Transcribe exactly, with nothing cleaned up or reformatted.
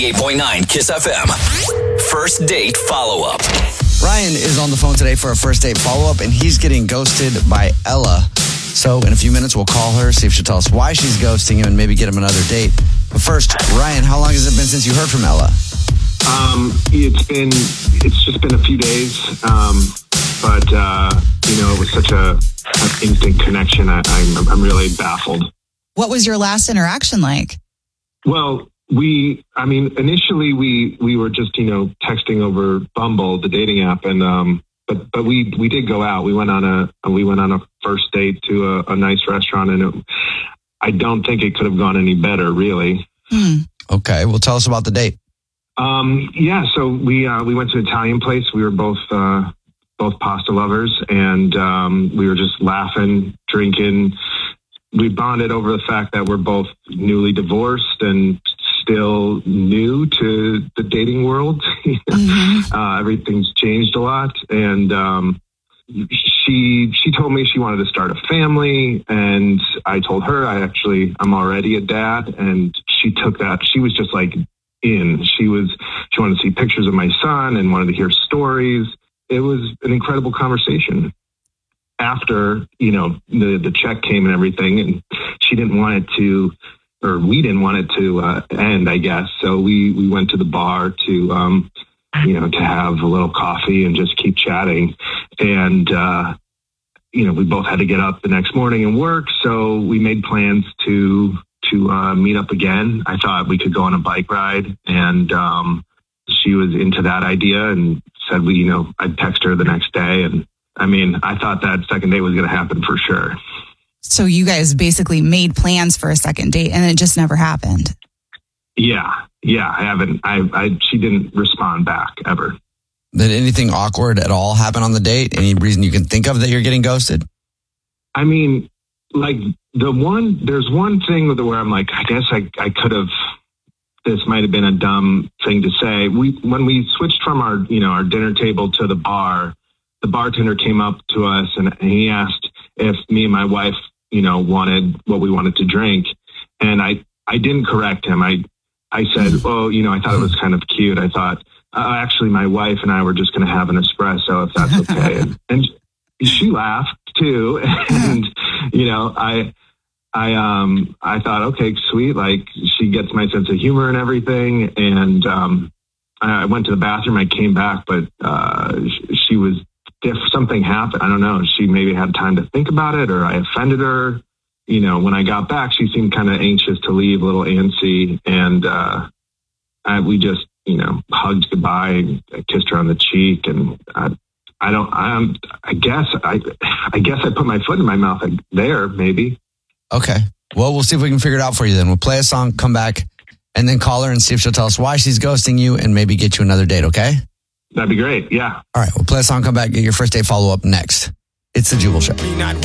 ninety-eight point nine Kiss F M. First date follow-up. Ryan is on the phone today for a first date follow-up, and he's getting ghosted by Ella. So in a few minutes, we'll call her, see if she'll tell us why she's ghosting him, and maybe get him another date. But first, Ryan, how long has it been since you heard from Ella? Um, it's been, it's just been a few days. Um, but, uh, you know, it was such a, an instant connection. I, I'm, I'm really baffled. What was your last interaction like? Well, we, I mean, initially we, we were just, you know, texting over Bumble, the dating app. And, um, but, but we, we did go out. We went on a, we went on a first date to a, a nice restaurant, and it, I don't think it could have gone any better, really. Hmm. Okay. Well, tell us about the date. Um, yeah. So we, uh, we went to an Italian place. We were both, uh, both pasta lovers, and, um, we were just laughing, drinking. We bonded over the fact that we're both newly divorced and still new to the dating world. Mm-hmm. uh, everything's changed a lot. And um, she she told me she wanted to start a family. And I told her I actually, I'm already a dad. And she took that. She was just like in. She was, she wanted to see pictures of my son and wanted to hear stories. It was an incredible conversation. After, you know, the, the check came and everything, and she didn't want it to, or we didn't want it to uh, end, I guess. So we, we went to the bar to, um, you know, to have a little coffee and just keep chatting. And, uh, you know, we both had to get up the next morning and work. So we made plans to, to uh, meet up again. I thought we could go on a bike ride, and um, she was into that idea and said, we, you know, I'd text her the next day. And I mean, I thought that second date was going to happen for sure. So you guys basically made plans for a second date, and it just never happened. Yeah. Yeah. I haven't, I, I, she didn't respond back ever. Did anything awkward at all happen on the date? Any reason you can think of that you're getting ghosted? I mean, like the one, there's one thing where I'm like, I guess I, I could have, this might have been a dumb thing to say. We, when we switched from our, you know, our dinner table to the bar, the bartender came up to us and he asked if me and my wife, you know, wanted what we wanted to drink. And I, I didn't correct him. I, I said, oh, you know, I thought it was kind of cute. I thought, uh, actually, my wife and I were just going to have an espresso, if that's okay. and, and she laughed too. And, you know, I, I, um, I thought, okay, sweet. Like, she gets my sense of humor and everything. And, um, I went to the bathroom. I came back, but, uh, she was, if something happened, I don't know, she maybe had time to think about it, or I offended her. You know, when I got back, she seemed kind of anxious to leave, a little antsy. And uh, I, we just, you know, hugged goodbye. I kissed her on the cheek. And I, I don't, I'm, I guess, I, I guess I put my foot in my mouth there, maybe. Okay. Well, we'll see if we can figure it out for you then. We'll play a song, come back, and then call her and see if she'll tell us why she's ghosting you and maybe get you another date, okay? That'd be great. Yeah. All right. We'll play a song, come back, get your first date follow-up next. It's The Jubal Show.